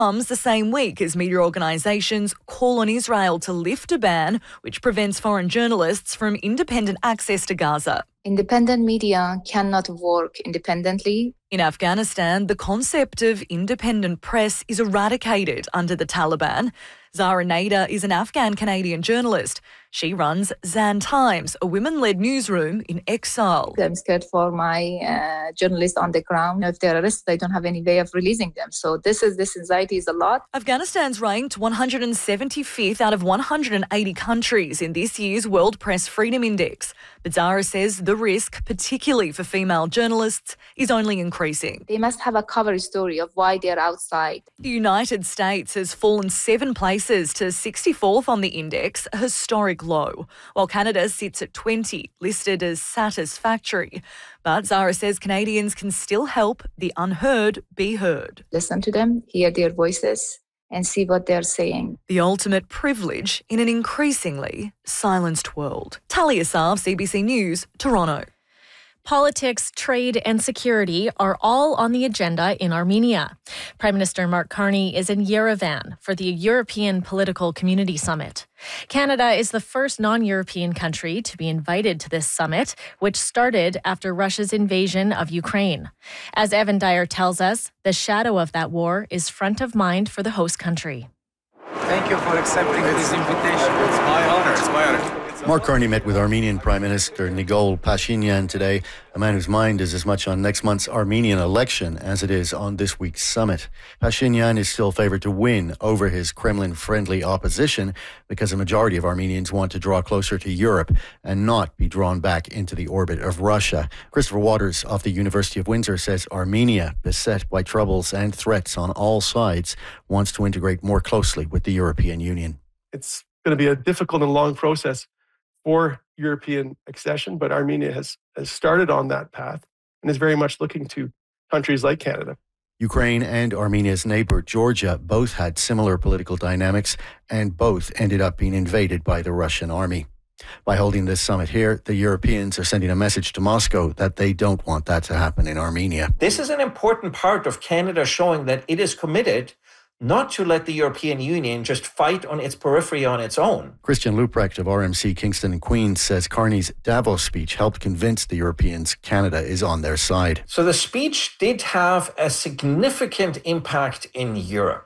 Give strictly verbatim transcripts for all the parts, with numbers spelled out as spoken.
Comes the same week as media organisations call on Israel to lift a ban which prevents foreign journalists from independent access to Gaza. Independent media cannot work independently. In Afghanistan, the concept of independent press is eradicated under the Taliban. Zara Nader is an Afghan-Canadian journalist. She runs Zan Times, a women-led newsroom in exile. I'm scared for my uh, journalists on the ground. If they're arrested, I don't have any way of releasing them. So this is this anxiety is a lot. Afghanistan's ranked one hundred seventy-fifth out of one hundred eighty countries in this year's World Press Freedom Index. But Zara says the risk, particularly for female journalists, is only increasing. They must have a cover story of why they're outside. The United States has fallen seven places to sixty-fourth on the index, a historic low, while Canada sits at twenty, listed as satisfactory. But Zara says Canadians can still help the unheard be heard. Listen to them, hear their voices, and see what they're saying. The ultimate privilege in an increasingly silenced world. Talia Sav, C B C News, Toronto. Politics, trade and security are all on the agenda in Armenia. Prime Minister Mark Carney is in Yerevan for the European Political Community Summit. Canada is the first non-European country to be invited to this summit, which started after Russia's invasion of Ukraine. As Evan Dyer tells us, the shadow of that war is front of mind for the host country. Thank you for accepting this invitation. It's my honor. It's my honor. Mark Carney met with Armenian Prime Minister Nikol Pashinyan today, a man whose mind is as much on next month's Armenian election as it is on this week's summit. Pashinyan is still favoured to win over his Kremlin-friendly opposition because a majority of Armenians want to draw closer to Europe and not be drawn back into the orbit of Russia. Christopher Waters of the University of Windsor says Armenia, beset by troubles and threats on all sides, wants to integrate more closely with the European Union. It's going to be a difficult and long process for European accession, but Armenia has, has started on that path and is very much looking to countries like Canada. Ukraine and Armenia's neighbour Georgia both had similar political dynamics and both ended up being invaded by the Russian army. By holding this summit here, the Europeans are sending a message to Moscow that they don't want that to happen in Armenia. This is an important part of Canada showing that it is committed not to let the European Union just fight on its periphery on its own. Christian Luprecht of R M C Kingston and Queens says Carney's Davos speech helped convince the Europeans Canada is on their side. So the speech did have a significant impact in Europe.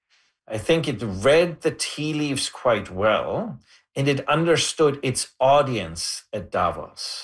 I think it read the tea leaves quite well, and it understood its audience at Davos.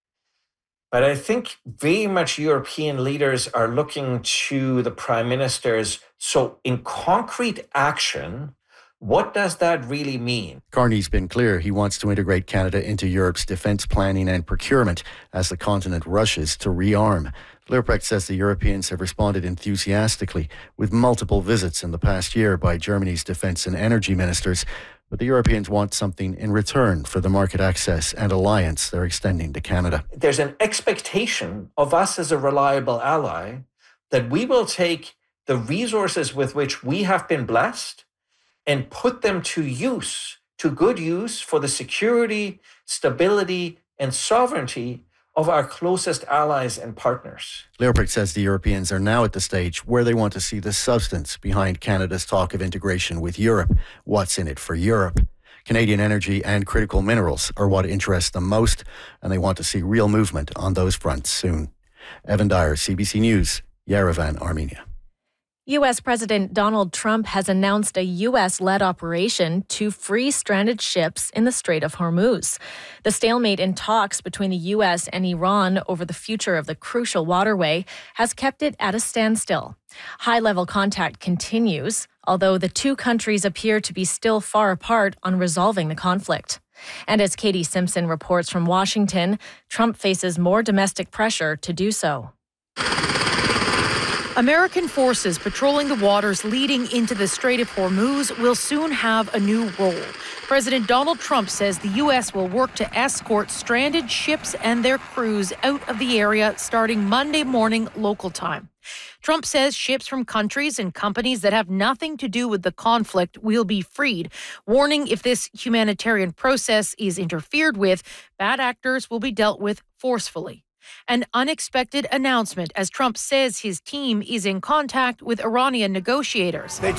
But I think very much European leaders are looking to the prime ministers. So in concrete action, what does that really mean? Carney's been clear he wants to integrate Canada into Europe's defence planning and procurement as the continent rushes to rearm. Luprecht says the Europeans have responded enthusiastically with multiple visits in the past year by Germany's defence and energy ministers. But the Europeans want something in return for the market access and alliance they're extending to Canada. There's an expectation of us as a reliable ally that we will take the resources with which we have been blessed and put them to use, to good use for the security, stability, and sovereignty of our closest allies and partners. Luprecht says the Europeans are now at the stage where they want to see the substance behind Canada's talk of integration with Europe. What's in it for Europe? Canadian energy and critical minerals are what interests them most, and they want to see real movement on those fronts soon. Evan Dyer, C B C News, Yerevan, Armenia. U S President Donald Trump has announced a U S-led operation to free stranded ships in the Strait of Hormuz. The stalemate in talks between the U S and Iran over the future of the crucial waterway has kept it at a standstill. High-level contact continues, although the two countries appear to be still far apart on resolving the conflict. And as Katie Simpson reports from Washington, Trump faces more domestic pressure to do so. American forces patrolling the waters leading into the Strait of Hormuz will soon have a new role. President Donald Trump says the U S will work to escort stranded ships and their crews out of the area starting Monday morning local time. Trump says ships from countries and companies that have nothing to do with the conflict will be freed, warning if this humanitarian process is interfered with, bad actors will be dealt with forcefully. An unexpected announcement as Trump says his team is in contact with Iranian negotiators. They